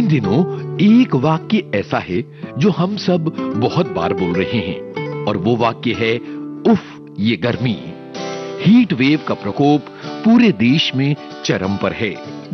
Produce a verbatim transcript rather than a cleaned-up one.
दिनों एक वाक्य ऐसा है जो हम सब बहुत बार बोल रहे हैं और वो वाक्य है उफ ये गर्मी। हीट वेव का प्रकोप पूरे देश में चरम पर है।